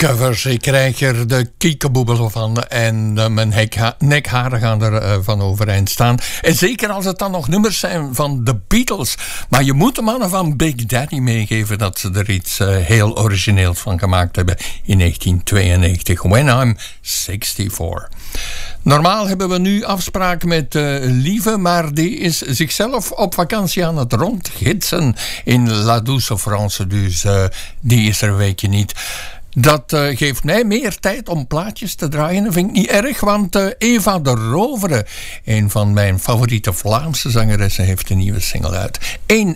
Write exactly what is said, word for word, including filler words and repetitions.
covers. Ik krijg er de kiekeboebel van en uh, mijn hekha- nekharen gaan er uh, van overeind staan. En zeker als het dan nog nummers zijn van de Beatles. Maar je moet de mannen van Big Daddy meegeven dat ze er iets uh, heel origineels van gemaakt hebben in negentien tweeënnegentig. When I'm sixty-four. Normaal hebben we nu afspraak met uh, Lieve, maar die is zichzelf op vakantie aan het rondgidsen in La Douce France. Dus uh, die is er een weekje niet. Dat uh, geeft mij meer tijd om plaatjes te draaien. Dat vind ik niet erg, want uh, Eva de Rovere, een van mijn favoriete Vlaamse zangeressen, heeft een nieuwe single uit. Eén